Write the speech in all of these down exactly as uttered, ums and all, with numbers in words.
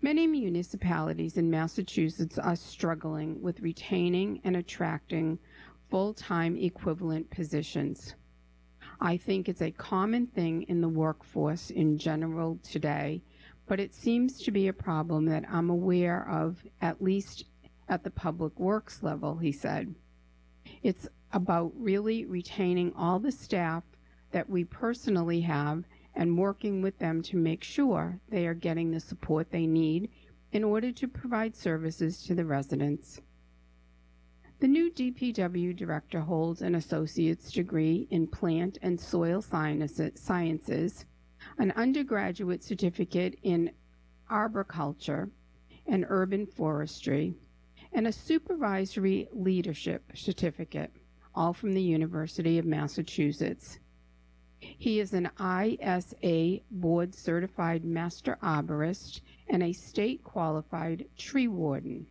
Many municipalities in Massachusetts are struggling with retaining and attracting full-time equivalent positions. I think it's a common thing in the workforce in general today, but it seems to be a problem that I'm aware of, at least at the public works level, he said. It's about really retaining all the staff that we personally have and working with them to make sure they are getting the support they need in order to provide services to the residents. The new D P W director holds an associate's degree in plant and soil sciences, an undergraduate certificate in arboriculture and urban forestry, and a supervisory leadership certificate, all from the University of Massachusetts. He is an I S A board-certified master arborist and a state-qualified tree warden.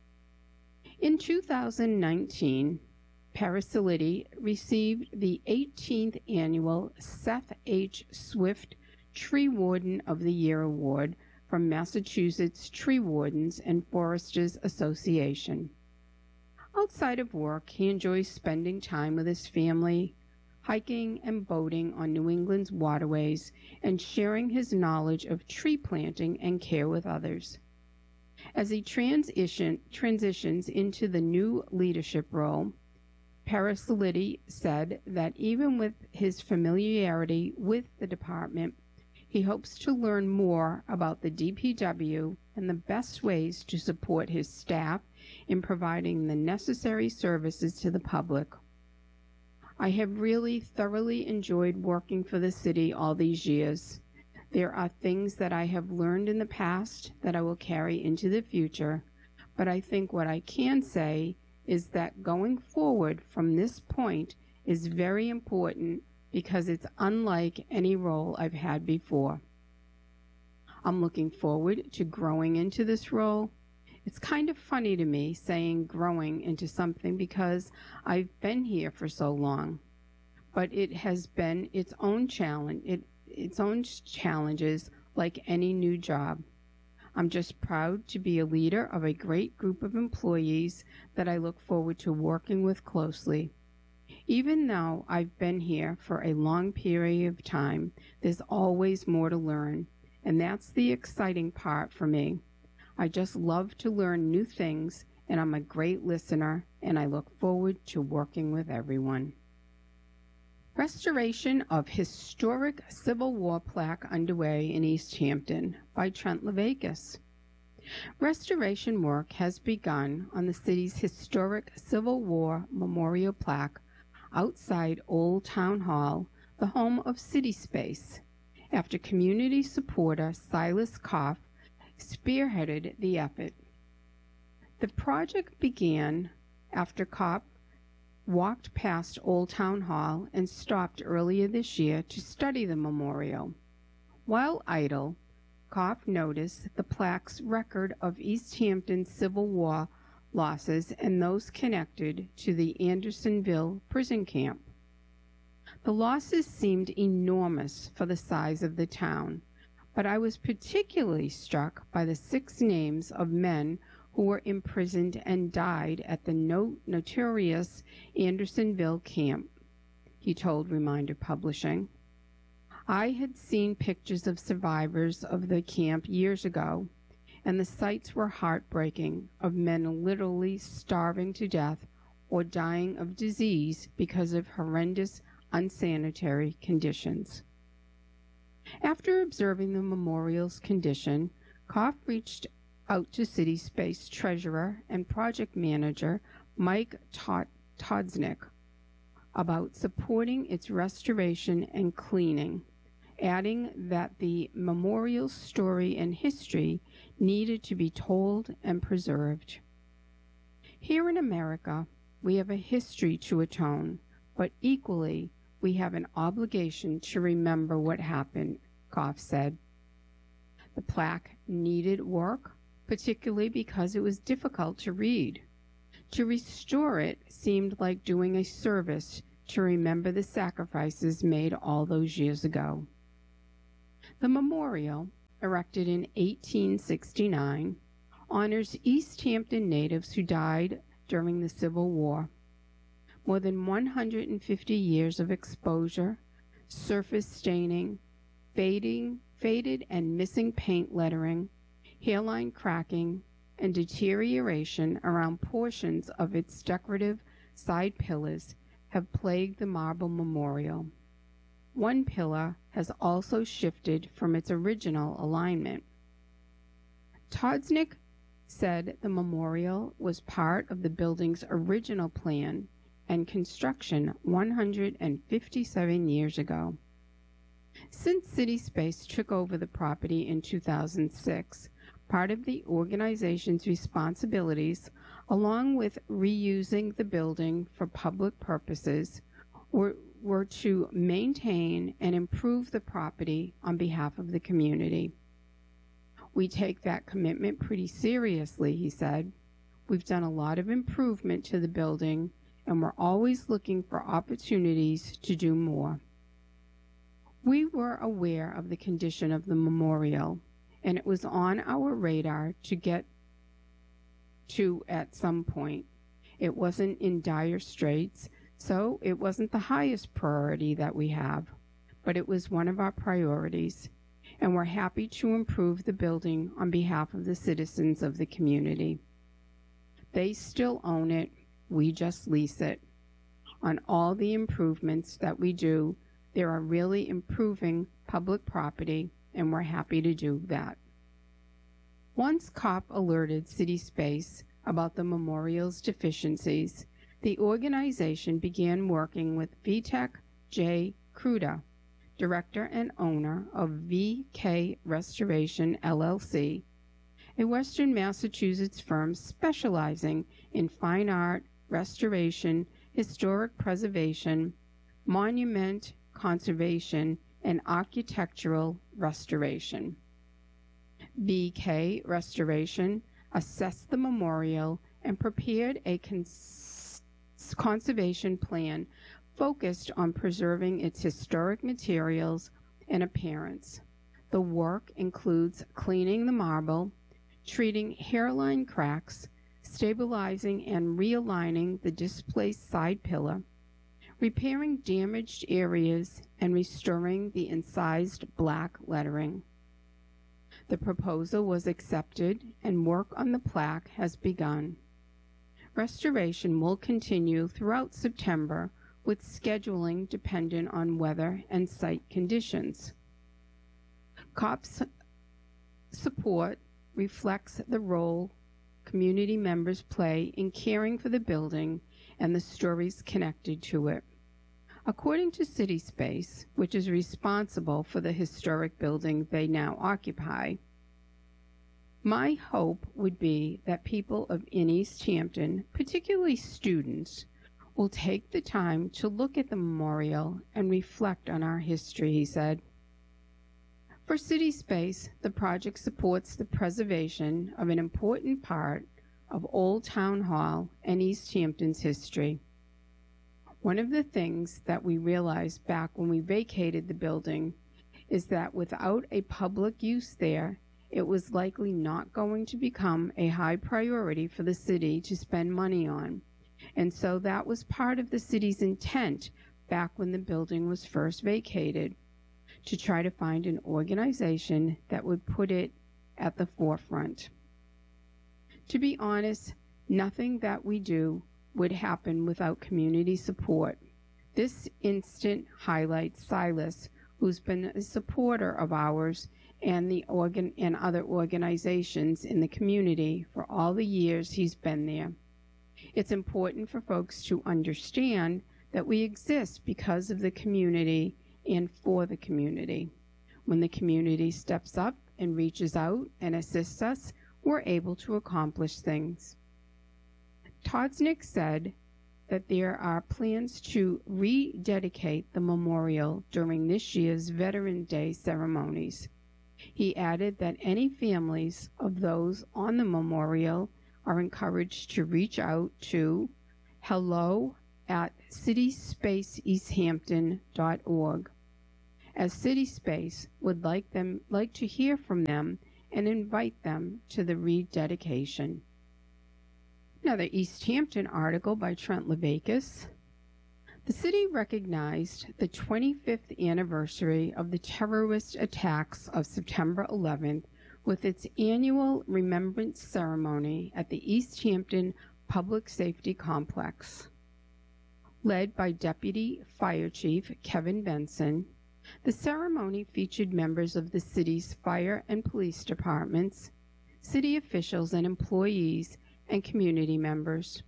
In two thousand nineteen, Parasility received the eighteenth annual Seth H. Swift Tree Warden of the Year Award from Massachusetts Tree Wardens and Foresters Association. Outside of work, he enjoys spending time with his family, hiking and boating on New England's waterways, and sharing his knowledge of tree planting and care with others. As he transition, transitions into the new leadership role, Parasility said that even with his familiarity with the department, he hopes to learn more about the D P W and the best ways to support his staff in providing the necessary services to the public. I have really thoroughly enjoyed working for the city all these years. There are things that I have learned in the past that I will carry into the future, but I think what I can say is that going forward from this point is very important because it's unlike any role I've had before. I'm looking forward to growing into this role. It's kind of funny to me saying growing into something because I've been here for so long, but it has been its own challenge, it, its own challenges like any new job. I'm just proud to be a leader of a great group of employees that I look forward to working with closely. Even though I've been here for a long period of time, there's always more to learn, and that's the exciting part for me. I just love to learn new things, and I'm a great listener, and I look forward to working with everyone. Restoration of Historic Civil War Plaque underway in East Hampton by Trent LeVegas. Restoration work has begun on the city's historic Civil War memorial plaque outside Old Town Hall, the home of City Space, after community supporter Silas Koff spearheaded the effort. The project began after Kopp walked past Old Town Hall and stopped earlier this year to study the memorial. While idle, Kopp noticed the plaque's record of East Hampton Civil War losses and those connected to the Andersonville prison camp. The losses seemed enormous for the size of the town, but I was particularly struck by the six names of men who were imprisoned and died at the no notorious Andersonville camp, he told Reminder Publishing. I had seen pictures of survivors of the camp years ago, and the sights were heartbreaking, of men literally starving to death or dying of disease because of horrendous, unsanitary conditions. After observing the memorial's condition, Koff reached out to City Space Treasurer and Project Manager Mike Todznik about supporting its restoration and cleaning, adding that the memorial's story and history needed to be told and preserved. Here in America, we have a history to atone, but equally, we have an obligation to remember what happened, Koff said. The plaque needed work, particularly because it was difficult to read. To restore it seemed like doing a service to remember the sacrifices made all those years ago. The memorial, erected in eighteen sixty-nine, honors East Hampton natives who died during the Civil War. More than one hundred fifty years of exposure, surface staining, fading, faded and missing paint lettering, hairline cracking, and deterioration around portions of its decorative side pillars have plagued the marble memorial. One pillar has also shifted from its original alignment. Todznik said the memorial was part of the building's original plan and construction one hundred fifty-seven years ago. Since CitySpace took over the property in two thousand six, part of the organization's responsibilities, along with reusing the building for public purposes, were, were to maintain and improve the property on behalf of the community. We take that commitment pretty seriously, he said. We've done a lot of improvement to the building, and we're always looking for opportunities to do more. We were aware of the condition of the memorial, and it was on our radar to get to at some point. It wasn't in dire straits, so it wasn't the highest priority that we have, but it was one of our priorities, and we're happy to improve the building on behalf of the citizens of the community. They still own it, we just lease it. On all the improvements that we do, there are really improving public property, and we're happy to do that. Once C O P alerted CitySpace about the memorial's deficiencies, the organization began working with Vitek J. Kruta, director and owner of V K Restoration, L L C, a Western Massachusetts firm specializing in fine art, restoration, historic preservation, monument conservation, and architectural restoration. V K Restoration assessed the memorial and prepared a cons- conservation plan focused on preserving its historic materials and appearance. The work includes cleaning the marble, treating hairline cracks, stabilizing and realigning the displaced side pillar, repairing damaged areas, and restoring the incised black lettering. The proposal was accepted, and work on the plaque has begun. Restoration will continue throughout September, with scheduling dependent on weather and site conditions. C O P's support reflects the role community members play in caring for the building and the stories connected to it. According to CitySpace, which is responsible for the historic building they now occupy, my hope would be that people of in East Hampton, particularly students, will take the time to look at the memorial and reflect on our history, he said. For CitySpace, the project supports the preservation of an important part of Old Town Hall and East Hampton's history. One of the things that we realized back when we vacated the building is that without a public use there, it was likely not going to become a high priority for the city to spend money on. And so that was part of the city's intent back when the building was first vacated, to try to find an organization that would put it at the forefront. To be honest, nothing that we do would happen without community support. This instant highlights Silas, who's been a supporter of ours and the organ and other organizations in the community for all the years he's been there. It's important for folks to understand that we exist because of the community and for the community. When the community steps up and reaches out and assists us, we're able to accomplish things. Todznik said that there are plans to rededicate the memorial during this year's Veterans Day ceremonies. He added that any families of those on the memorial are encouraged to reach out to hello at cityspaceeasthampton dot org. as CitySpace would like them like to hear from them and invite them to the rededication. Another East Hampton article by Trent Levakas. The city recognized the twenty-fifth anniversary of the terrorist attacks of September eleventh with its annual remembrance ceremony at the East Hampton Public Safety Complex. Led by Deputy Fire Chief Kevin Benson, the ceremony featured members of the city's fire and police departments, city officials and employees, and community members.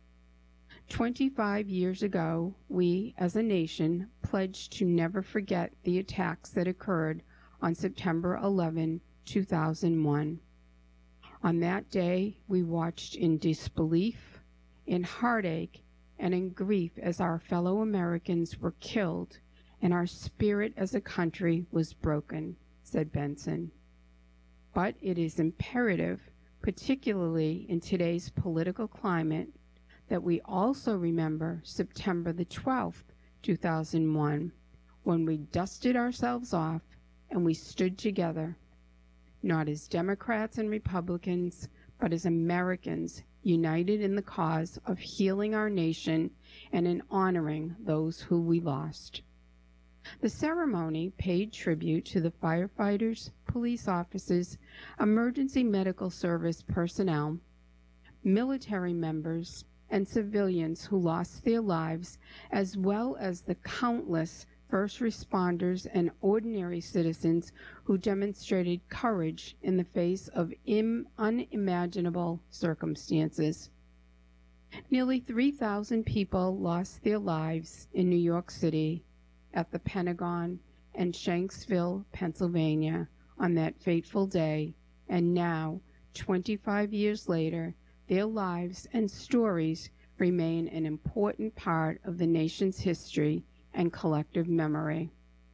twenty-five years ago, we, as a nation, pledged to never forget the attacks that occurred on September eleventh, two thousand one. On that day, we watched in disbelief, in heartache, and in grief as our fellow Americans were killed and our spirit as a country was broken, said Benson. But it is imperative, particularly in today's political climate, that we also remember September the twelfth, two thousand one, when we dusted ourselves off and we stood together, not as Democrats and Republicans, but as Americans united in the cause of healing our nation and in honoring those who we lost. The ceremony paid tribute to the firefighters, police officers, emergency medical service personnel, military members, and civilians who lost their lives, as well as the countless first responders and ordinary citizens who demonstrated courage in the face of im- unimaginable circumstances. Nearly three thousand people lost their lives in New York City, at the Pentagon, and Shanksville, Pennsylvania, on that fateful day, and now, twenty-five years later, their lives and stories remain an important part of the nation's history and collective memory.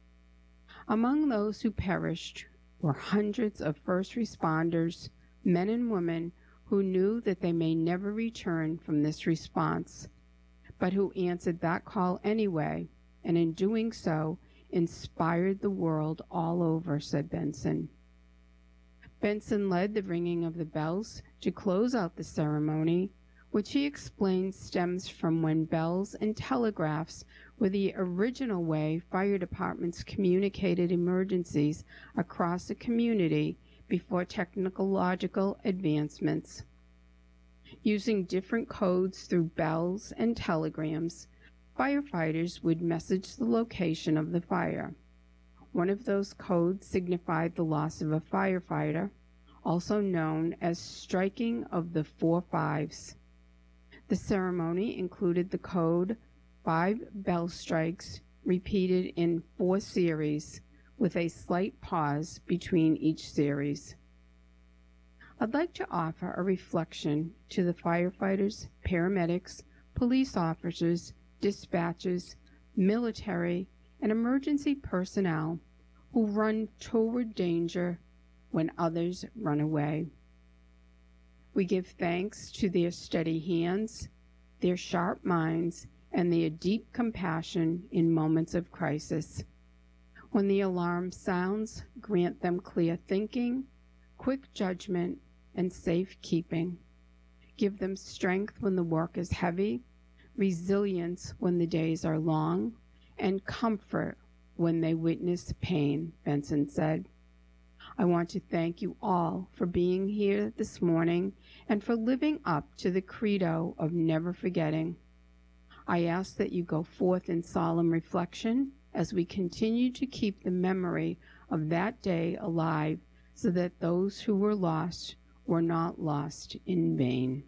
Among those who perished were hundreds of first responders, men and women who knew that they may never return from this response, but who answered that call anyway, and in doing so, inspired the world all over, said Benson. Benson led the ringing of the bells to close out the ceremony, which he explained stems from when bells and telegraphs were the original way fire departments communicated emergencies across a community before technological advancements. Using different codes through bells and telegrams, firefighters would message the location of the fire. One of those codes signified the loss of a firefighter, also known as striking of the four fives. The ceremony included the code five bell strikes repeated in four series, with a slight pause between each series. I'd like to offer a reflection to the firefighters, paramedics, police officers, dispatchers, military, and emergency personnel who run toward danger when others run away. We give thanks to their steady hands, their sharp minds, and their deep compassion in moments of crisis. When the alarm sounds, grant them clear thinking, quick judgment, and safekeeping. Give them strength when the work is heavy, resilience when the days are long, and comfort when they witness pain, Benson said. I want to thank you all for being here this morning and for living up to the credo of never forgetting. I ask that you go forth in solemn reflection as we continue to keep the memory of that day alive so that those who were lost were not lost in vain.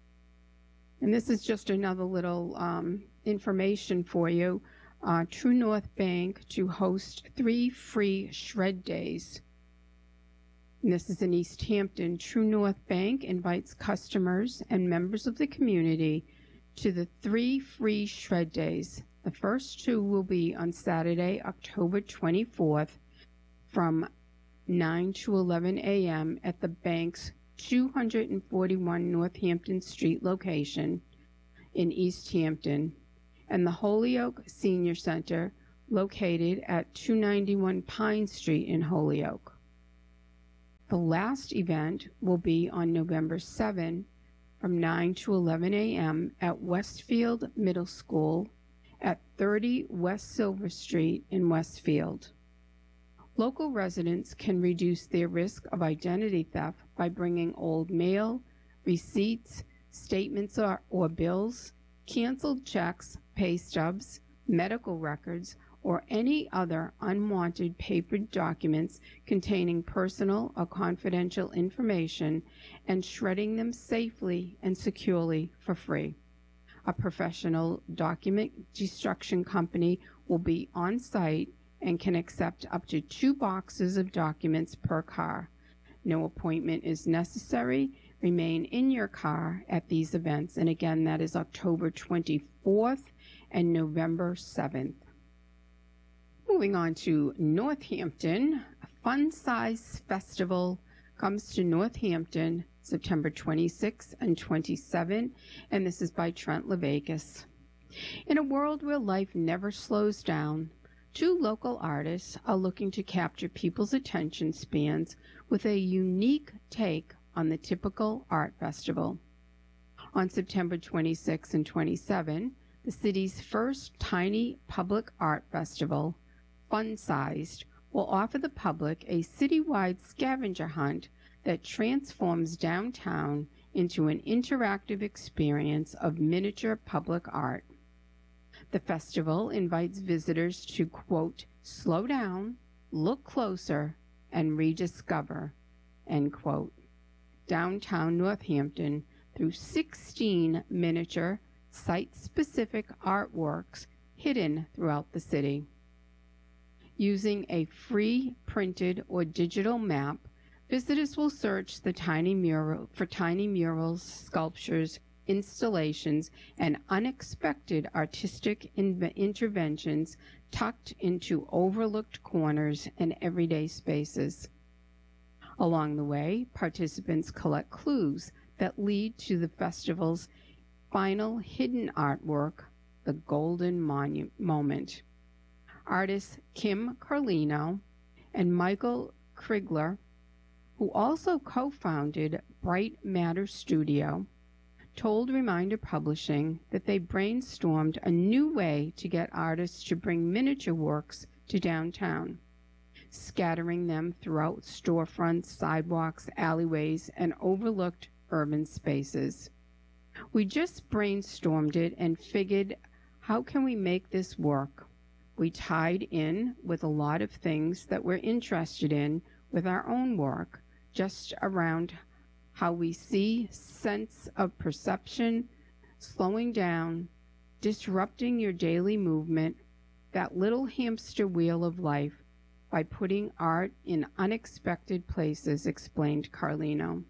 And this is just another little um, information for you. Uh, True North Bank to host three free shred days. And this is in East Hampton. True North Bank invites customers and members of the community to the three free shred days. The first two will be on Saturday, October twenty-fourth from nine to eleven a m at the bank's two forty-one Northampton Street location in East Hampton, and the Holyoke Senior Center located at two ninety-one Pine Street in Holyoke. The last event will be on November seventh from nine to eleven a m at Westfield Middle School at thirty West Silver Street in Westfield. Local residents can reduce their risk of identity theft by bringing old mail, receipts, statements or, or bills, canceled checks, pay stubs, medical records, or any other unwanted paper documents containing personal or confidential information and shredding them safely and securely for free. A professional document destruction company will be on site and can accept up to two boxes of documents per car. No appointment is necessary. Remain in your car at these events. And again, that is October twenty-fourth and November seventh. Moving on to Northampton, a Fun Size Festival comes to Northampton September twenty-sixth and twenty-seventh, and this is by Trent LeVegas. In a world where life never slows down, two local artists are looking to capture people's attention spans with a unique take on the typical art festival. On September twenty-sixth and twenty-seventh, the city's first tiny public art festival, Fun Sized, will offer the public a citywide scavenger hunt that transforms downtown into an interactive experience of miniature public art. The festival invites visitors to, quote, slow down, look closer, and rediscover, end quote, downtown Northampton through sixteen miniature, site-specific artworks hidden throughout the city. Using a free printed or digital map, visitors will search the tiny mural for tiny murals, sculptures, installations, and unexpected artistic in- interventions tucked into overlooked corners and everyday spaces. Along the way, participants collect clues that lead to the festival's final hidden artwork, the Golden Monu- Moment. Artists Kim Carlino and Michael Krigler, who also co-founded Bright Matter Studio, told Reminder Publishing that they brainstormed a new way to get artists to bring miniature works to downtown, scattering them throughout storefronts, sidewalks, alleyways, and overlooked urban spaces. We just brainstormed it and figured, how can we make this work? We tied in with a lot of things that we're interested in with our own work, just around how we see, sense of perception, slowing down, disrupting your daily movement, that little hamster wheel of life, by putting art in unexpected places, explained Carlino.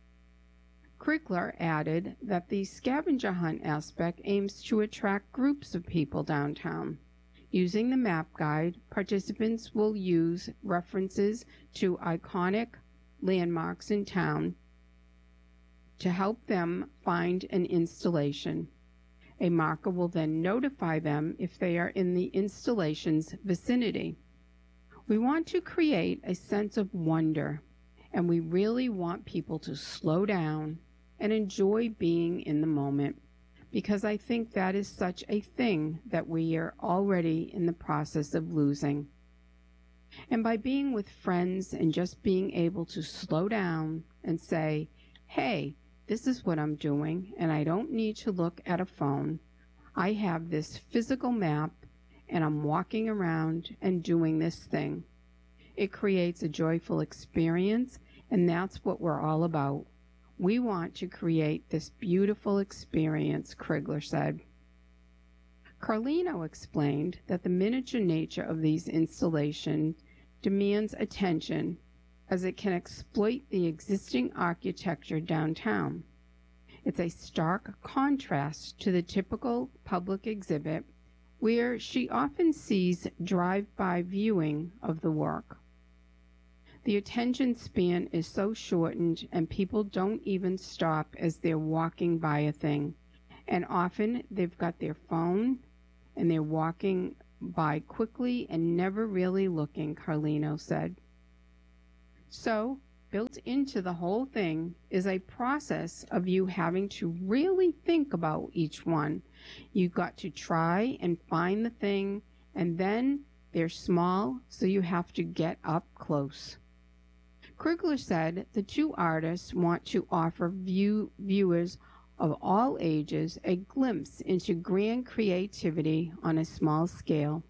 Krigler added that the scavenger hunt aspect aims to attract groups of people downtown. Using the map guide, participants will use references to iconic landmarks in town to help them find an installation. A marker will then notify them if they are in the installation's vicinity. We want to create a sense of wonder, and we really want people to slow down and enjoy being in the moment, because I think that is such a thing that we are already in the process of losing. And by being with friends and just being able to slow down and say, hey, this is what I'm doing, and I don't need to look at a phone. I have this physical map, and I'm walking around and doing this thing. It creates a joyful experience, and that's what we're all about. We want to create this beautiful experience, Krigler said. Carlino explained that the miniature nature of these installations demands attention, as it can exploit the existing architecture downtown. It's a stark contrast to the typical public exhibit, where she often sees drive-by viewing of the work. The attention span is so shortened, and people don't even stop as they're walking by a thing. And often they've got their phone and they're walking by quickly and never really looking, Carlino said. So, built into the whole thing is a process of you having to really think about each one. You got to try and find the thing, and then they're small, so you have to get up close. Krigler said the two artists want to offer view, viewers of all ages a glimpse into grand creativity on a small scale.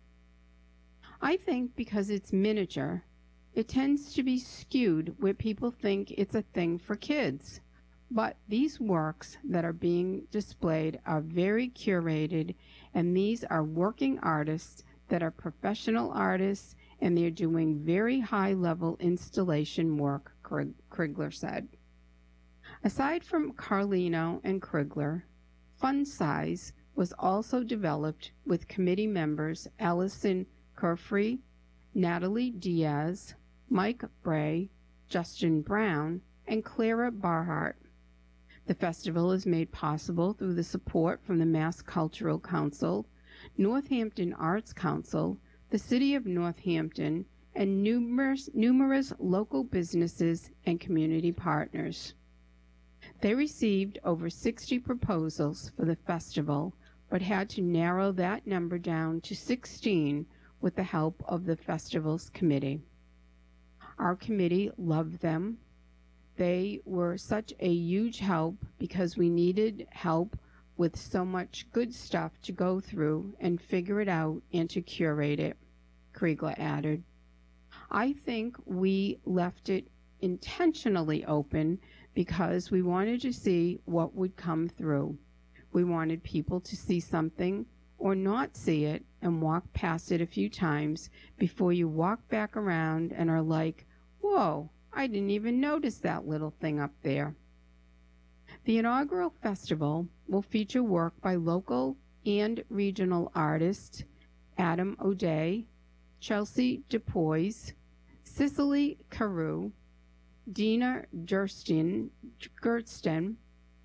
I think because it's miniature, it tends to be skewed where people think it's a thing for kids. But these works that are being displayed are very curated, and these are working artists that are professional artists, and they're doing very high-level installation work, Krigler said. Aside from Carlino and Krigler, Fun Size was also developed with committee members Allison Kerfree, Natalie Diaz, Mike Bray, Justin Brown, and Clara Barhart. The festival is made possible through the support from the Mass Cultural Council, Northampton Arts Council, the City of Northampton, and numerous, numerous local businesses and community partners. They received over sixty proposals for the festival, but had to narrow that number down to sixteen with the help of the festival's committee. Our committee loved them. They were such a huge help because we needed help with so much good stuff to go through and figure it out and to curate it, Krigler added. I think we left it intentionally open because we wanted to see what would come through. We wanted people to see something or not see it and walk past it a few times before you walk back around and are like, whoa, I didn't even notice that little thing up there. The inaugural festival will feature work by local and regional artists Adam O'Day, Chelsea DuPois, Cicely Carew, Dina Gersten, Gersten,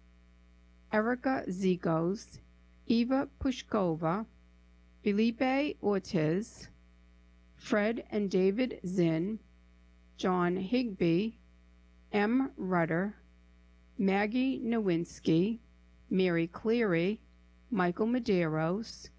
Erica Zikos, Eva Pushkova, Felipe Ortiz, Fred and David Zinn, John Higby, M. Rudder, Maggie Nowinski, Mary Cleary, Michael Medeiros,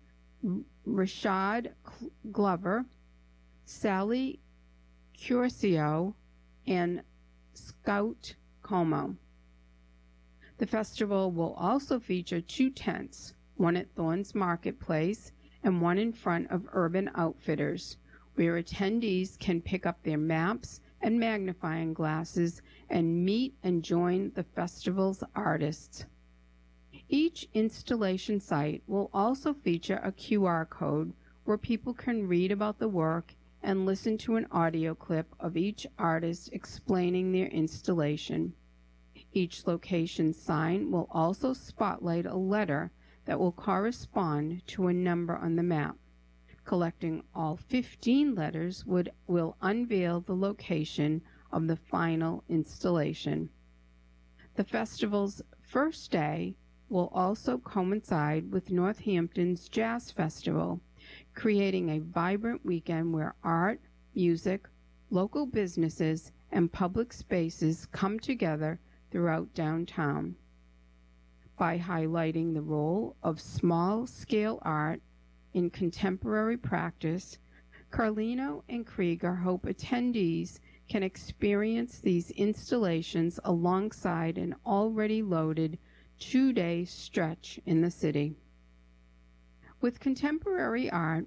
Rashad Glover, Sally Curcio, and Scout Como. The festival will also feature two tents, one at Thorns Marketplace and one in front of Urban Outfitters, where attendees can pick up their maps and magnifying glasses and meet and join the festival's artists. Each installation site will also feature a Q R code where people can read about the work and listen to an audio clip of each artist explaining their installation. Each location sign will also spotlight a letter that will correspond to a number on the map. Collecting all fifteen letters would, will unveil the location of the final installation. The festival's first day will also coincide with Northampton's Jazz Festival, creating a vibrant weekend where art, music, local businesses, and public spaces come together throughout downtown. By highlighting the role of small-scale art in contemporary practice, Carlino and Krieger hope attendees can experience these installations alongside an already loaded two-day stretch in the city. With contemporary art,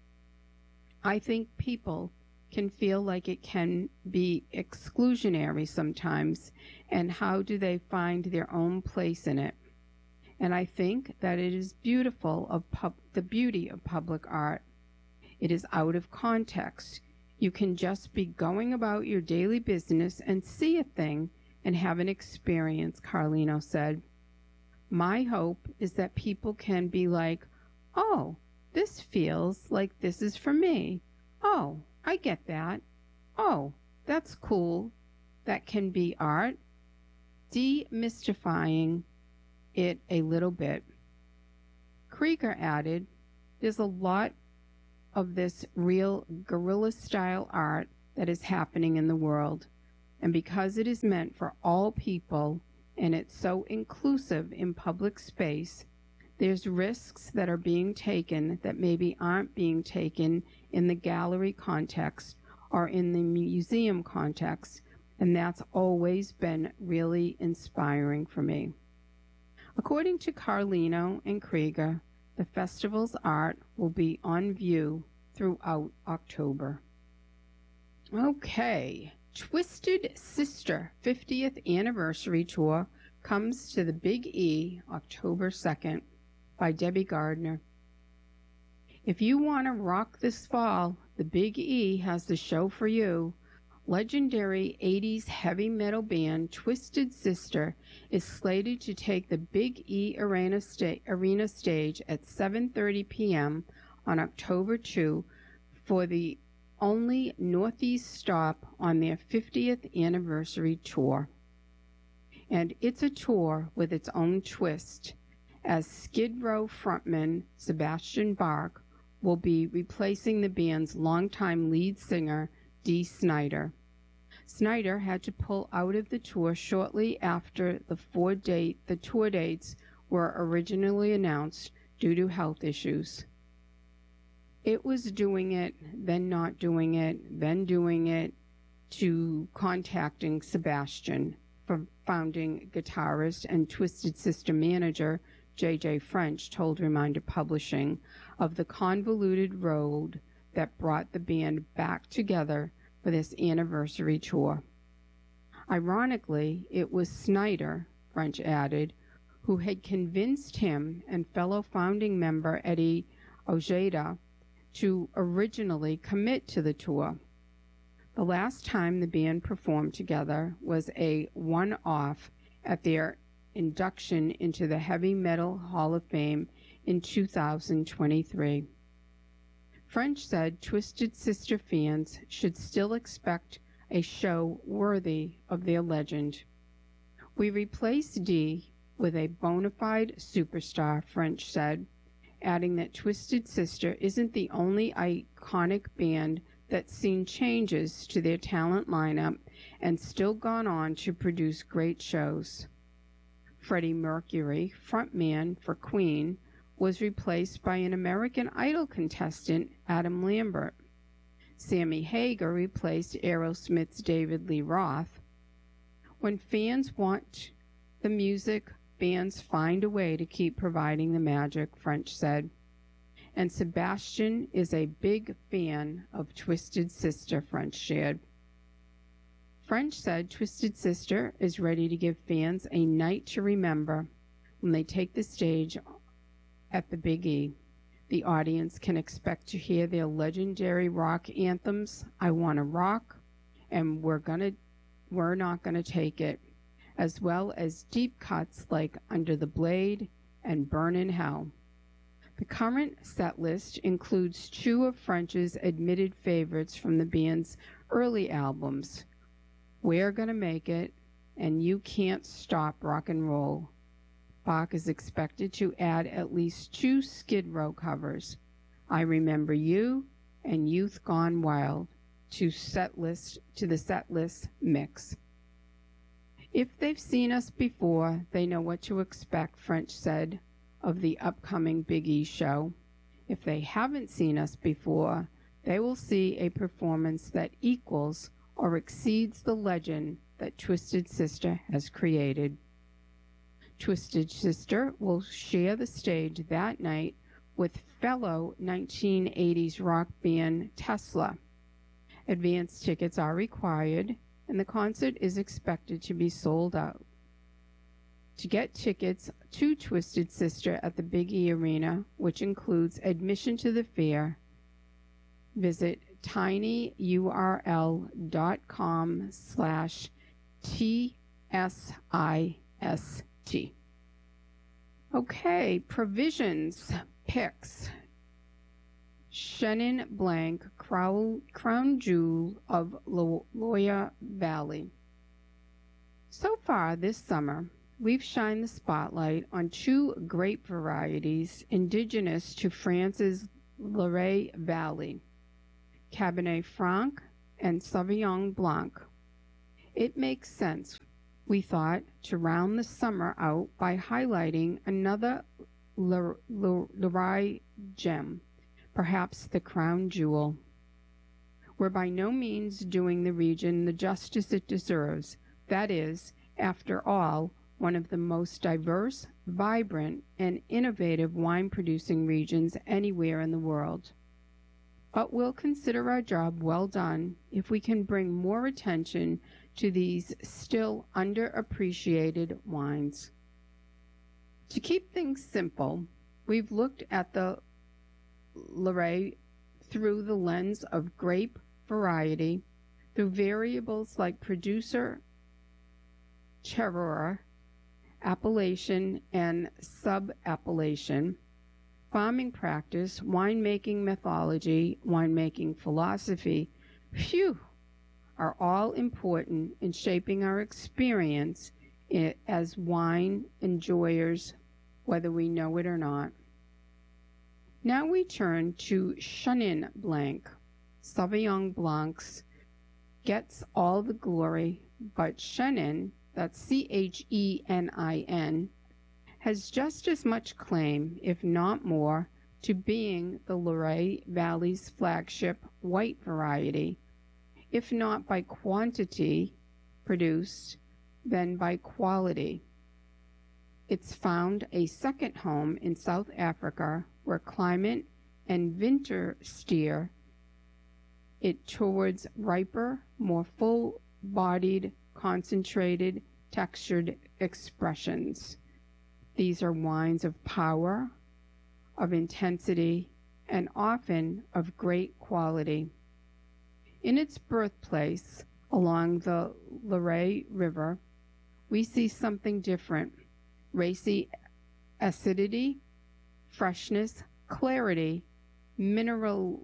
I think people can feel like it can be exclusionary sometimes, and how do they find their own place in it? And I think that it is beautiful of pub the beauty of public art. It is out of context. You can just be going about your daily business and see a thing and have an experience, Carlino said. My hope is that people can be like, oh, this feels like this is for me. Oh, I get that. Oh, that's cool. That can be art. Demystifying it a little bit. Krieger added, there's a lot of this real guerrilla-style art that is happening in the world. And because it is meant for all people and it's so inclusive in public space, there's risks that are being taken that maybe aren't being taken in the gallery context or in the museum context, and that's always been really inspiring for me. According to Carlino and Krieger, the festival's art will be on view throughout October. Okay, Twisted Sister fiftieth Anniversary Tour comes to the Big E October second by Debbie Gardner. If you want to rock this fall, the Big E has the show for you. Legendary eighties heavy metal band Twisted Sister is slated to take the Big E Arena, sta- arena stage at seven thirty p.m. on October second for the only Northeast stop on their fiftieth anniversary tour. And it's a tour with its own twist, as Skid Row frontman Sebastian Bach will be replacing the band's longtime lead singer, Dee Snider. Snider had to pull out of the tour shortly after the four date the tour dates were originally announced due to health issues. It was doing it, then not doing it, then doing it, to contacting Sebastian, from founding guitarist and Twisted Sister manager J J French told Reminder Publishing of the convoluted road that brought the band back together for this anniversary tour. Ironically, it was Snider, French added, who had convinced him and fellow founding member Eddie Ojeda to originally commit to the tour. The last time the band performed together was a one-off at their induction into the Heavy Metal Hall of Fame in two thousand twenty-three. French said Twisted Sister fans should still expect a show worthy of their legend. We replaced Dee with a bona fide superstar, French said, adding that Twisted Sister isn't the only iconic band that's seen changes to their talent lineup and still gone on to produce great shows. Freddie Mercury, frontman for Queen, was replaced by an American Idol contestant, Adam Lambert. Sammy Hagar replaced Aerosmith's David Lee Roth. When fans want the music, bands find a way to keep providing the magic, French said. And Sebastian is a big fan of Twisted Sister, French shared. French said Twisted Sister is ready to give fans a night to remember when they take the stage at the Big E. The audience can expect to hear their legendary rock anthems, I Wanna Rock, and We're Gonna, We're Not Gonna Take It, as well as deep cuts like Under the Blade and Burn in Hell. The current set list includes two of French's admitted favorites from the band's early albums, We're Gonna Make It and You Can't Stop Rock and Roll. Bach is expected to add at least two Skid Row covers, I Remember You and Youth Gone Wild, to set list to the set list mix. If they've seen us before, they know what to expect, French said of the upcoming Big E show. If they haven't seen us before, they will see a performance that equals or exceeds the legend that Twisted Sister has created. Twisted Sister will share the stage that night with fellow nineteen eighties rock band Tesla. Advance tickets are required, and the concert is expected to be sold out. To get tickets to Twisted Sister at the Big E Arena, which includes admission to the fair, visit tinyurl.com slash TSIST. Okay, provisions, picks. Chenin Blanc, crown, crown jewel of Loire Valley. So far this summer, we've shined the spotlight on two grape varieties indigenous to France's Loire Valley, Cabernet Franc, and Sauvignon Blanc. It makes sense, we thought, to round the summer out by highlighting another Loire gem, perhaps the crown jewel. We're by no means doing the region the justice it deserves. That is, after all, one of the most diverse, vibrant, and innovative wine-producing regions anywhere in the world. But we'll consider our job well done if we can bring more attention to these still underappreciated wines. To keep things simple, we've looked at the Loire through the lens of grape variety, through variables like producer, terroir, appellation, and sub-appellation, farming practice, winemaking methodology, winemaking philosophy, phew, are all important in shaping our experience as wine enjoyers, whether we know it or not. Now we turn to Chenin Blanc. Sauvignon Blancs gets all the glory, but Chenin, that's C H E N I N, has just as much claim, if not more, to being the Loire Valley's flagship white variety, if not by quantity produced, then by quality. It's found a second home in South Africa, where climate and winter steer it towards riper, more full-bodied, concentrated, textured expressions. These are wines of power, of intensity, and often of great quality. In its birthplace, along the Loire River, we see something different: racy acidity, freshness, clarity, minerality,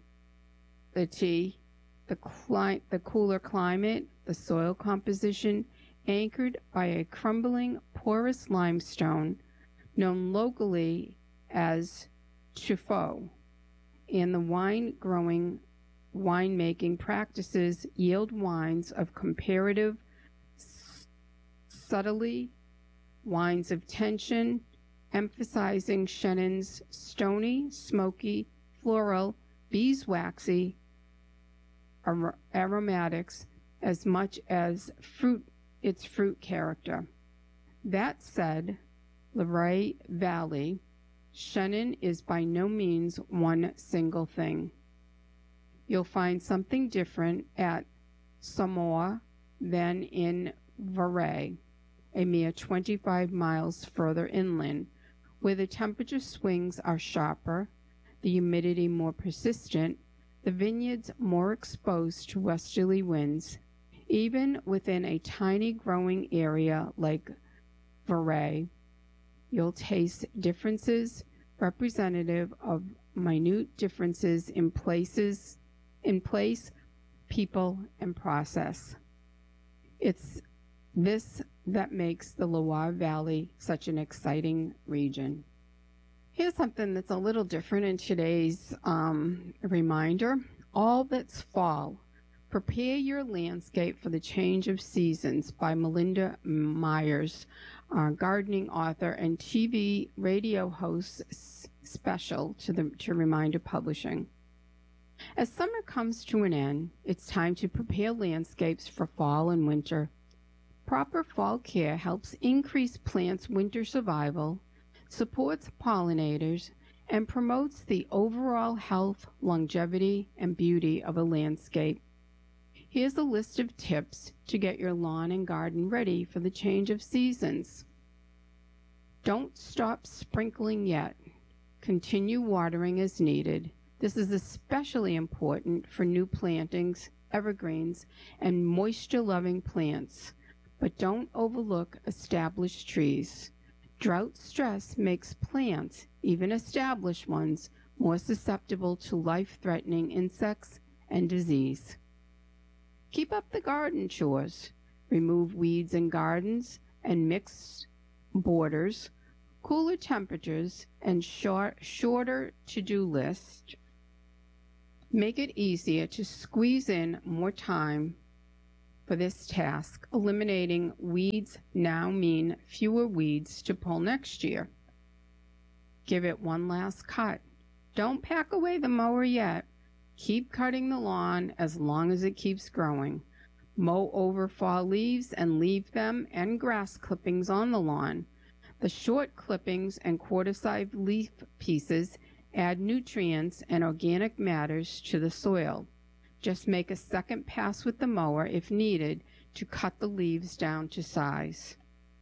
the, cli- the cooler climate, the soil composition, anchored by a crumbling, porous limestone known locally as tuffeau, and the wine-growing, winemaking practices yield wines of comparative s- subtlety, wines of tension, emphasizing Chenin's stony, smoky, floral, beeswaxy ar- aromatics as much as fruit, its fruit character. That said, Loire Valley, Chenin is by no means one single thing. You'll find something different at Saumur than in Voret, a mere twenty-five miles further inland, where the temperature swings are sharper, the humidity more persistent, the vineyards more exposed to westerly winds. Even within a tiny growing area like Voret, you'll taste differences representative of minute differences in places, in place, people, and process. It's this that makes the Loire Valley such an exciting region. Here's something that's a little different in today's um, reminder. All that's fall. Prepare your landscape for the change of seasons by Melinda Myers, uh, gardening author and T V radio host s- special to the to Reminder Publishing. As summer comes to an end, it's time to prepare landscapes for fall and winter. Proper fall care helps increase plants' winter survival, supports pollinators, and promotes the overall health, longevity, and beauty of a landscape. Here's a list of tips to get your lawn and garden ready for the change of seasons. Don't stop sprinkling yet. Continue watering as needed. This is especially important for new plantings, evergreens, and moisture-loving plants. But don't overlook established trees. Drought stress makes plants, even established ones, more susceptible to life-threatening insects and disease. Keep up the garden chores. Remove weeds in gardens and mixed borders. Cooler temperatures and short, shorter to-do lists Make it easier to squeeze in more time for this task. Eliminating weeds now mean fewer weeds to pull next year. Give it one last cut. Don't pack away the mower yet. Keep cutting the lawn as long as it keeps growing. Mow over fall leaves and leave them and grass clippings on the lawn. The short clippings and quarter-sized leaf pieces add nutrients and organic matters to the soil. Just make a second pass with the mower if needed to cut the leaves down to size.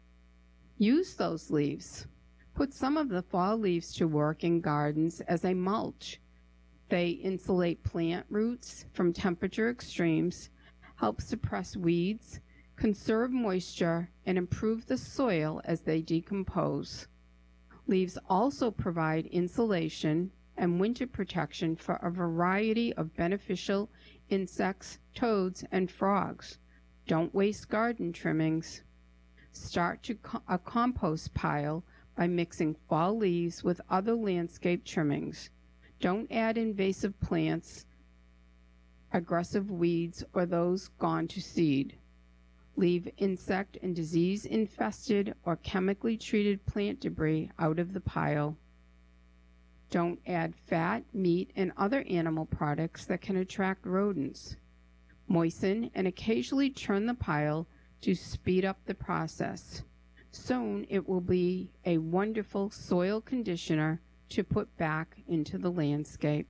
Use those leaves. Put some of the fall leaves to work in gardens as a mulch. They insulate plant roots from temperature extremes, help suppress weeds, conserve moisture, and improve the soil as they decompose. Leaves also provide insulation and winter protection for a variety of beneficial insects, toads, and frogs. Don't waste garden trimmings. Start to co- a compost pile by mixing fall leaves with other landscape trimmings. Don't add invasive plants, aggressive weeds, or those gone to seed. Leave insect and disease-infested or chemically treated plant debris out of the pile. Don't add fat, meat, and other animal products that can attract rodents. Moisten and occasionally turn the pile to speed up the process. Soon it will be a wonderful soil conditioner to put back into the landscape.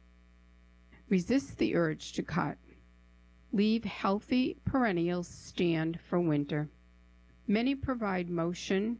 Resist the urge to cut. Leave healthy perennials stand for winter. Many provide motion,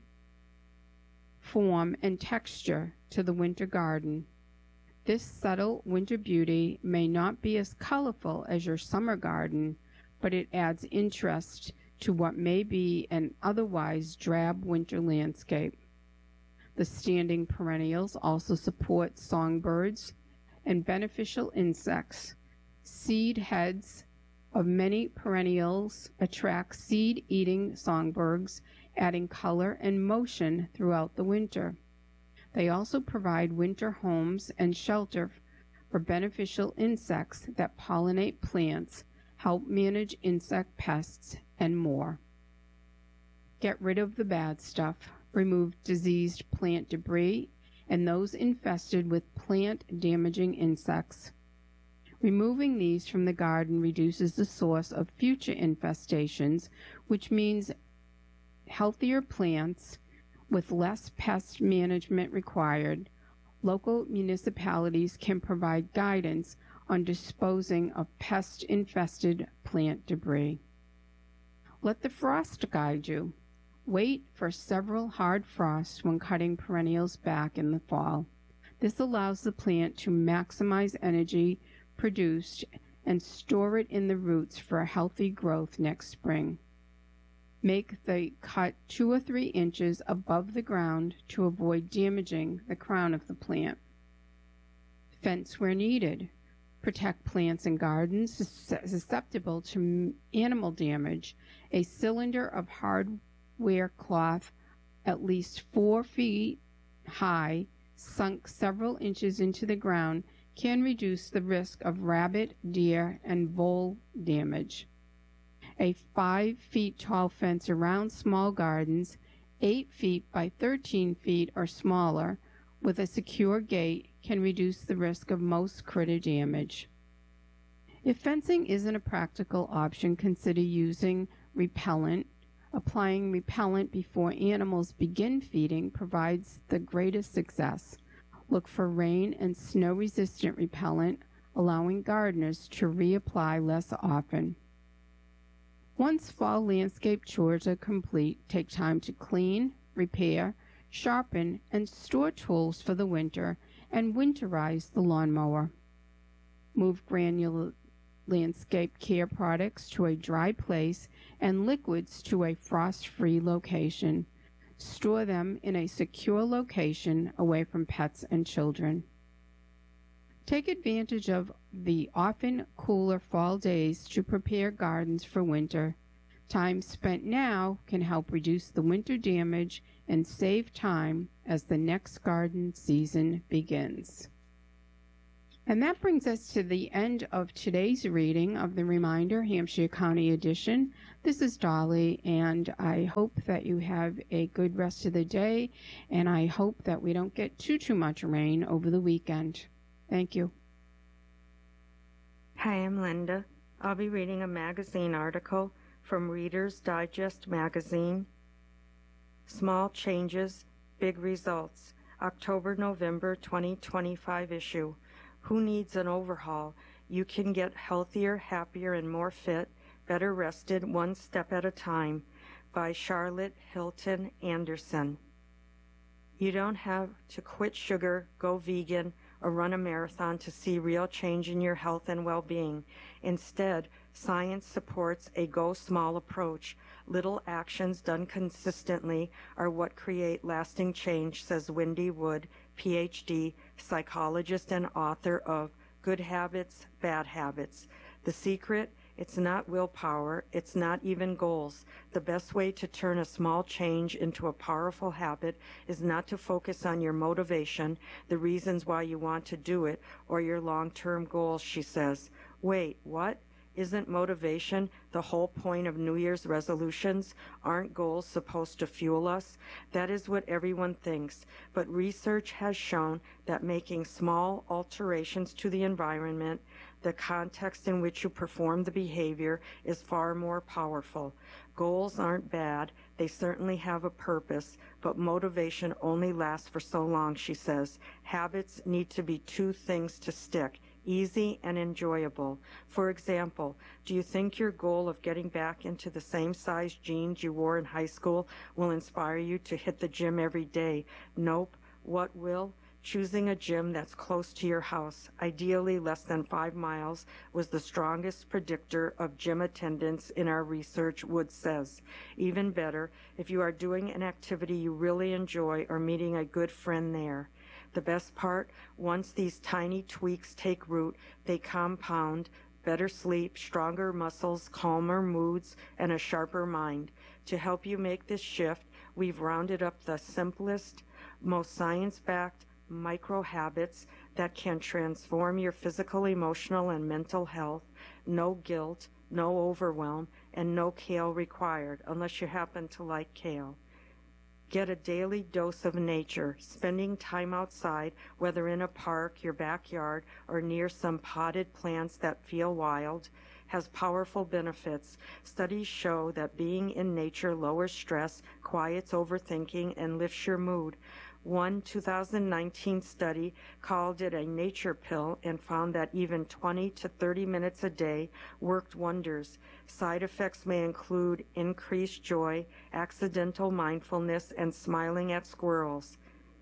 form, and texture to the winter garden. This subtle winter beauty may not be as colorful as your summer garden, but it adds interest to what may be an otherwise drab winter landscape. The standing perennials also support songbirds and beneficial insects. Seed heads of many perennials attract seed-eating songbirds, adding color and motion throughout the winter. They also provide winter homes and shelter for beneficial insects that pollinate plants, help manage insect pests, and more. Get rid of the bad stuff. Remove diseased plant debris and those infested with plant-damaging insects. Removing these from the garden reduces the source of future infestations, which means healthier plants with less pest management required. Local municipalities can provide guidance on disposing of pest-infested plant debris. Let the frost guide you. Wait for several hard frosts when cutting perennials back in the fall. This allows the plant to maximize energy produced and store it in the roots for a healthy growth next spring. Make the cut two or three inches above the ground to avoid damaging the crown of the plant. Fence where needed. Protect plants and gardens susceptible to animal damage. A cylinder of hardware cloth at least four feet high, sunk several inches into the ground, can reduce the risk of rabbit, deer, and vole damage. A five feet tall fence around small gardens, eight feet by thirteen feet or smaller, with a secure gate, can reduce the risk of most critter damage. If fencing isn't a practical option, consider using repellent. Applying repellent before animals begin feeding provides the greatest success. Look for rain and snow-resistant repellent, allowing gardeners to reapply less often. Once fall landscape chores are complete, take time to clean, repair, sharpen, and store tools for the winter, and winterize the lawnmower. Move granular landscape care products to a dry place and liquids to a frost-free location. Store them in a secure location away from pets and children. Take advantage of the often cooler fall days to prepare gardens for winter. Time spent now can help reduce the winter damage and save time as the next garden season begins. And that brings us to the end of today's reading of the Reminder Hampshire County Edition. This is Dolly, and I hope that you have a good rest of the day, and I hope that we don't get too, too much rain over the weekend. Thank you. Hi, I'm Linda. I'll be reading a magazine article from Reader's Digest magazine. Small Changes, Big Results, October-November twenty twenty-five issue. Who needs an overhaul? You can get healthier, happier, and more fit, better rested, one step at a time, by Charlotte Hilton Anderson. You don't have to quit sugar, go vegan, or run a marathon to see real change in your health and well-being. Instead, science supports a go small approach. Little actions done consistently are what create lasting change, says Wendy Wood, P H D, psychologist and author of Good Habits, Bad Habits. The secret? It's not willpower, it's not even goals. The best way to turn a small change into a powerful habit is not to focus on your motivation, the reasons why you want to do it, or your long-term goals, she says. Wait, what? Isn't motivation the whole point of New Year's resolutions? Aren't goals supposed to fuel us? That is what everyone thinks, but research has shown that making small alterations to the environment, the context in which you perform the behavior, is far more powerful. Goals aren't bad, they certainly have a purpose, but motivation only lasts for so long, she says. Habits need to be two things to stick: easy and enjoyable. For example, do you think your goal of getting back into the same size jeans you wore in high school will inspire you to hit the gym every day? Nope. What will? Choosing a gym that's close to your house, ideally less than five miles, was the strongest predictor of gym attendance in our research, Wood says. Even better, if you are doing an activity you really enjoy or meeting a good friend there. The best part, once these tiny tweaks take root, they compound: better sleep, stronger muscles, calmer moods, and a sharper mind. To help you make this shift, we've rounded up the simplest, most science-backed micro habits that can transform your physical, emotional, and mental health. No guilt, no overwhelm, and no kale required, unless you happen to like kale. Get a daily dose of nature. Spending time outside, whether in a park, your backyard, or near some potted plants that feel wild, has powerful benefits. Studies show that being in nature lowers stress, quiets overthinking, and lifts your mood. One two thousand nineteen study called it a nature pill and found that even twenty to thirty minutes a day worked wonders. Side effects may include increased joy, accidental mindfulness, and smiling at squirrels.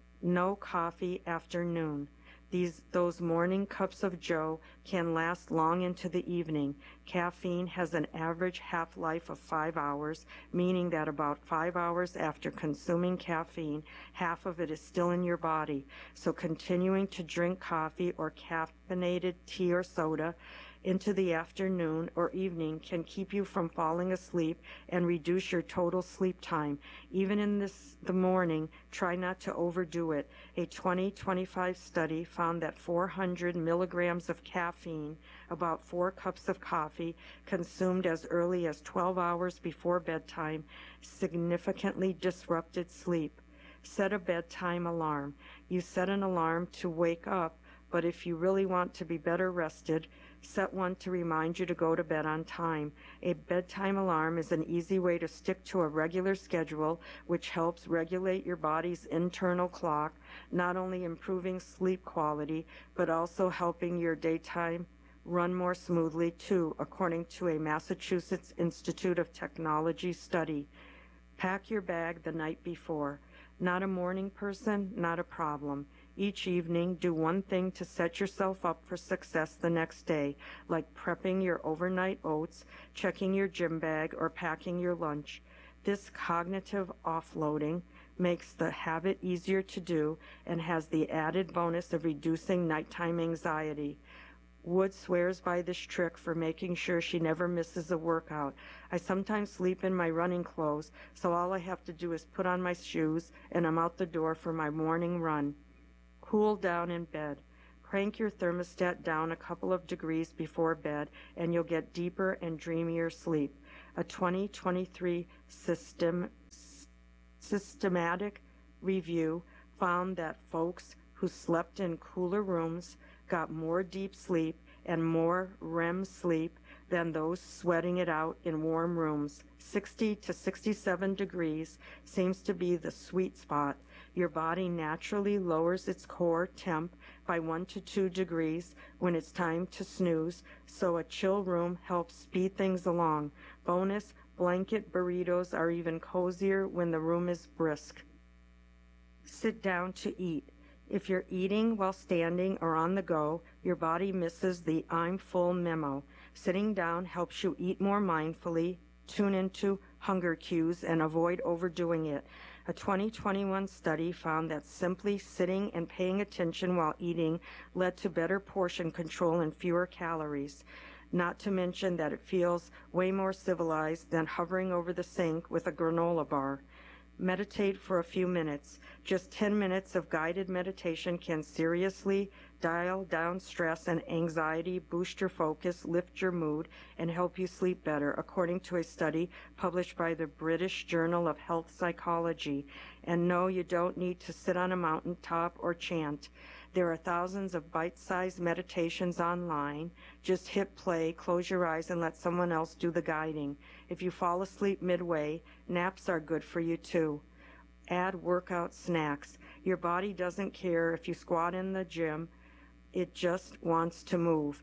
No coffee after noon. These, those morning cups of joe can last long into the evening. Caffeine has an average half-life of five hours, meaning that about five hours after consuming caffeine, half of it is still in your body. So continuing to drink coffee or caffeinated tea or soda into the afternoon or evening can keep you from falling asleep and reduce your total sleep time. Even in this, the morning, try not to overdo it. A twenty twenty-five study found that four hundred milligrams of caffeine, about four cups of coffee, consumed as early as twelve hours before bedtime, significantly disrupted sleep. Set a bedtime alarm. You set an alarm to wake up, but if you really want to be better rested, set one to remind you to go to bed on time. A bedtime alarm is an easy way to stick to a regular schedule, which helps regulate your body's internal clock, not only improving sleep quality, but also helping your daytime run more smoothly too, according to a Massachusetts Institute of Technology study. Pack your bag the night before. Not a morning person, not a problem. Each evening, do one thing to set yourself up for success the next day, like prepping your overnight oats, checking your gym bag, or packing your lunch. This cognitive offloading makes the habit easier to do and has the added bonus of reducing nighttime anxiety. Wood swears by this trick for making sure she never misses a workout. I sometimes sleep in my running clothes, so all I have to do is put on my shoes and I'm out the door for my morning run. Cool down in bed. Crank your thermostat down a couple of degrees before bed, and you'll get deeper and dreamier sleep. A twenty twenty-three system, systematic review found that folks who slept in cooler rooms got more deep sleep and more R E M sleep than those sweating it out in warm rooms. sixty to sixty-seven degrees seems to be the sweet spot. Your body naturally lowers its core temp by one to two degrees when it's time to snooze, so a chill room helps speed things along. Bonus, blanket burritos are even cozier when the room is brisk. Sit down to eat. If you're eating while standing or on the go, your body misses the I'm full memo. Sitting down helps you eat more mindfully, tune into hunger cues, and avoid overdoing it. A twenty twenty-one study found that simply sitting and paying attention while eating led to better portion control and fewer calories. Not to mention that it feels way more civilized than hovering over the sink with a granola bar. Meditate for a few minutes. Just ten minutes of guided meditation can seriously dial down stress and anxiety, boost your focus, lift your mood, and help you sleep better, according to a study published by the British Journal of Health Psychology. And no, you don't need to sit on a mountaintop or chant. There are thousands of bite-sized meditations online. Just hit play, close your eyes, and let someone else do the guiding. If you fall asleep midway, naps are good for you too. Add workout snacks. Your body doesn't care if you squat in the gym. It just wants to move.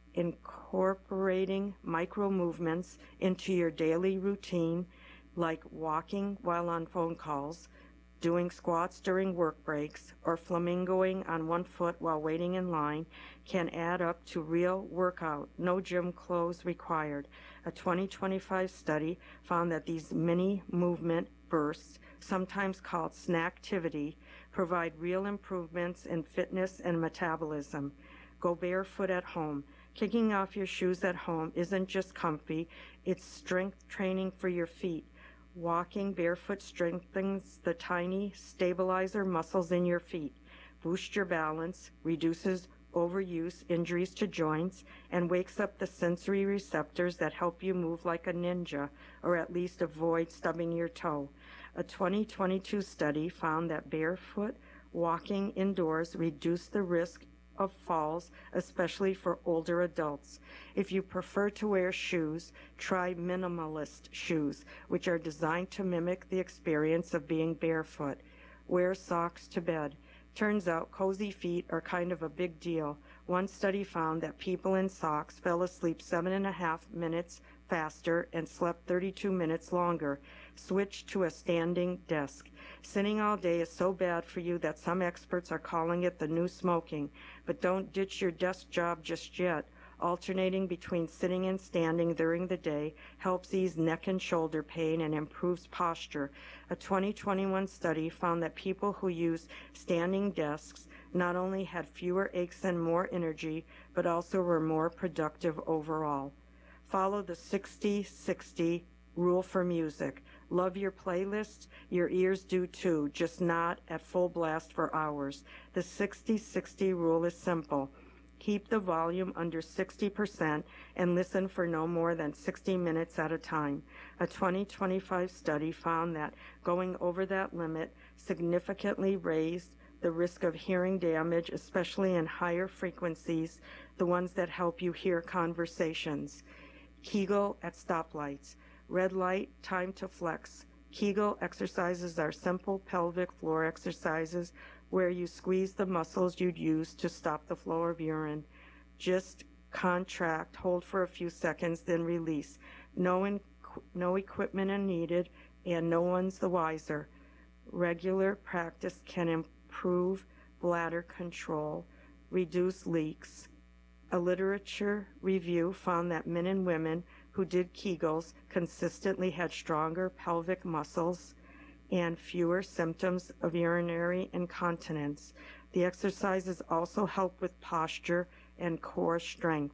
Incorporating micro movements into your daily routine, like walking while on phone calls, doing squats during work breaks, or flamingoing on one foot while waiting in line, can add up to real workout, no gym clothes required. A twenty twenty-five study found that these mini movement bursts, sometimes called snacktivity, provide real improvements in fitness and metabolism. Go barefoot at home. Kicking off your shoes at home isn't just comfy, it's strength training for your feet. Walking barefoot strengthens the tiny stabilizer muscles in your feet, boosts your balance, reduces overuse, injuries to joints, and wakes up the sensory receptors that help you move like a ninja, or at least avoid stubbing your toe. A twenty twenty-two study found that barefoot walking indoors reduced the risk of falls, especially for older adults. If you prefer to wear shoes, try minimalist shoes, which are designed to mimic the experience of being barefoot. Wear socks to bed. Turns out cozy feet are kind of a big deal. One study found that people in socks fell asleep seven and a half minutes faster and slept thirty-two minutes longer. Switch to a standing desk. Sitting all day is so bad for you that some experts are calling it the new smoking. But don't ditch your desk job just yet. Alternating between sitting and standing during the day helps ease neck and shoulder pain and improves posture. A twenty twenty-one study found that people who used standing desks not only had fewer aches and more energy, but also were more productive overall. Follow the sixty sixty rule for music. Love your playlists? Your ears do too, just not at full blast for hours. The sixty sixty rule is simple. Keep the volume under sixty percent and listen for no more than sixty minutes at a time. A twenty twenty-five study found that going over that limit significantly raised the risk of hearing damage, especially in higher frequencies, the ones that help you hear conversations. Kegel at stoplights. Red light, time to flex. Kegel exercises are simple pelvic floor exercises where you squeeze the muscles you'd use to stop the flow of urine. Just contract, hold for a few seconds, then release. No, in, no equipment is needed, and no one's the wiser. Regular practice can improve bladder control, reduce leaks. A literature review found that men and women who did Kegels consistently had stronger pelvic muscles and fewer symptoms of urinary incontinence. The exercises also help with posture and core strength.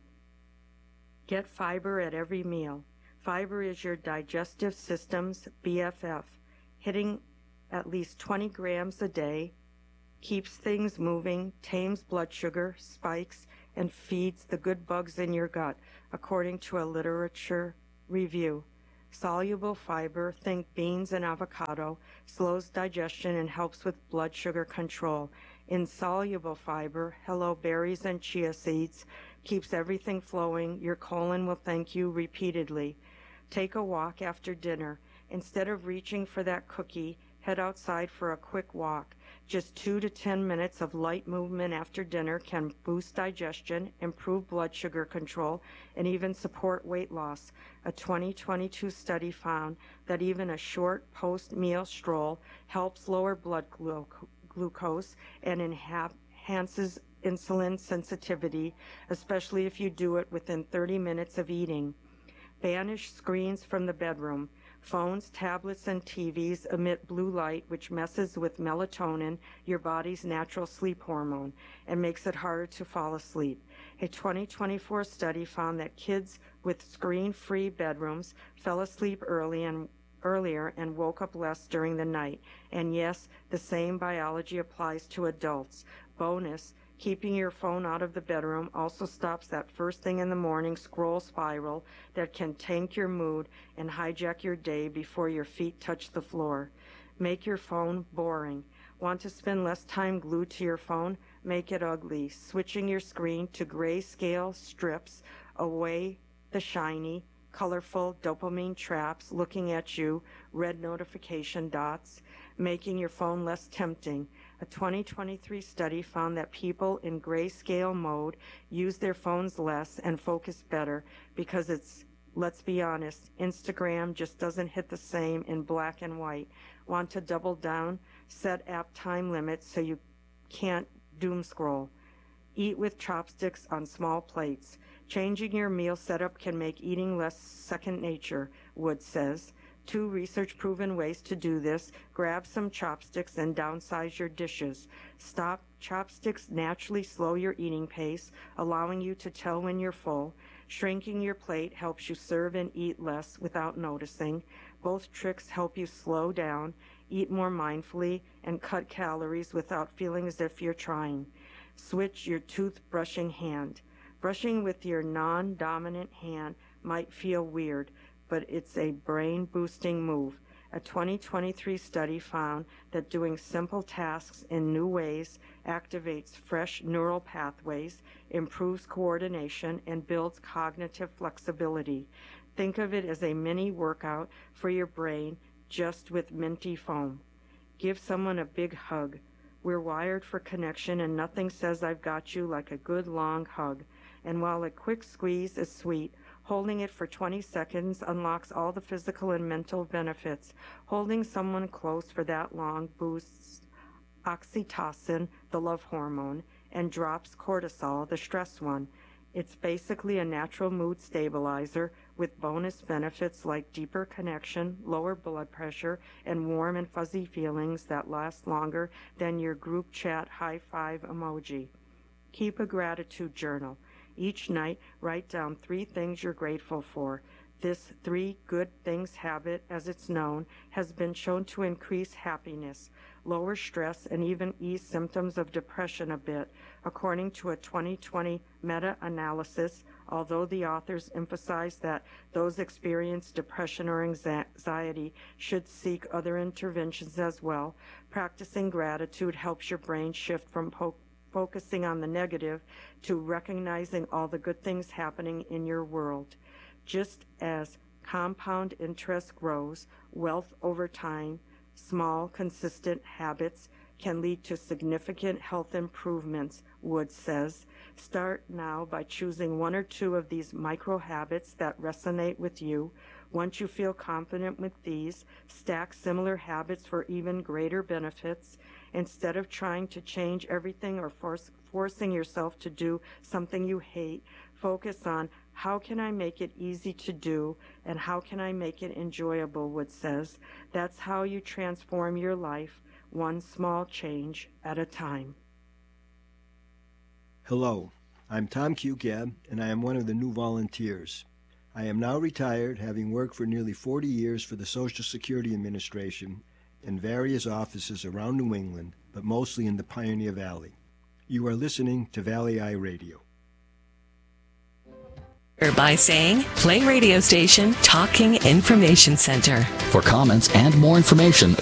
Get fiber at every meal. Fiber is your digestive system's B F F. Hitting at least twenty grams a day keeps things moving, tames blood sugar spikes, and feeds the good bugs in your gut, according to a literature review. Soluble fiber, think beans and avocado, slows digestion and helps with blood sugar control. Insoluble fiber, hello berries and chia seeds, keeps everything flowing. Your colon will thank you repeatedly. Take a walk after dinner. Instead of reaching for that cookie, head outside for a quick walk. Just two to ten minutes of light movement after dinner can boost digestion, improve blood sugar control, and even support weight loss. A twenty twenty-two study found that even a short post-meal stroll helps lower blood glu- glucose and enhances insulin sensitivity, especially if you do it within thirty minutes of eating. Banish screens from the bedroom. Phones, tablets, and T Vs emit blue light, which messes with melatonin, your body's natural sleep hormone, and makes it harder to fall asleep. A twenty twenty-four study found that kids with screen-free bedrooms fell asleep early and earlier and woke up less during the night. And yes, the same biology applies to adults. Bonus, keeping your phone out of the bedroom also stops that first thing in the morning scroll spiral that can tank your mood and hijack your day before your feet touch the floor. Make your phone boring. Want to spend less time glued to your phone? Make it ugly, switching your screen to grayscale strips away the shiny, colorful dopamine traps looking at you, red notification dots, making your phone less tempting. A twenty twenty-three study found that people in grayscale mode use their phones less and focus better because it's, let's be honest, Instagram just doesn't hit the same in black and white. Want to double down? Set app time limits so you can't doom scroll. Eat with chopsticks on small plates. Changing your meal setup can make eating less second nature, Wood says. Two research-proven ways to do this: grab some chopsticks and downsize your dishes. Stop. Chopsticks naturally slow your eating pace, allowing you to tell when you're full. Shrinking your plate helps you serve and eat less without noticing. Both tricks help you slow down, eat more mindfully, and cut calories without feeling as if you're trying. Switch your toothbrushing hand. Brushing with your non-dominant hand might feel weird, but it's a brain-boosting move. A twenty twenty-three study found that doing simple tasks in new ways activates fresh neural pathways, improves coordination, and builds cognitive flexibility. Think of it as a mini workout for your brain, just with minty foam. Give someone a big hug. We're wired for connection, and nothing says I've got you like a good long hug. And while a quick squeeze is sweet, holding it for twenty seconds unlocks all the physical and mental benefits. Holding someone close for that long boosts oxytocin, the love hormone, and drops cortisol, the stress one. It's basically a natural mood stabilizer with bonus benefits like deeper connection, lower blood pressure, and warm and fuzzy feelings that last longer than your group chat high five emoji. Keep a gratitude journal. Each night, write down three things you're grateful for. This three good things habit, as it's known, has been shown to increase happiness, lower stress, and even ease symptoms of depression a bit, according to a twenty twenty meta-analysis, although the authors emphasize that those experience depression or anxiety should seek other interventions as well. Practicing gratitude helps your brain shift from po- focusing on the negative to recognizing all the good things happening in your world. Just as compound interest grows, wealth over time, small, consistent habits can lead to significant health improvements, Wood says. Start now by choosing one or two of these micro habits that resonate with you. Once you feel confident with these, stack similar habits for even greater benefits. Instead of trying to change everything or force, forcing yourself to do something you hate, focus on how can I make it easy to do and how can I make it enjoyable, Wood says. That's how you transform your life, one small change at a time. Hello, I'm Tom Cucab, and I am one of the new volunteers. I am now retired, having worked for nearly forty years for the Social Security Administration in various offices around New England, but mostly in the Pioneer Valley. You are listening to Valley Eye Radio. By saying, play radio station, Talking Information Center. For comments and more information,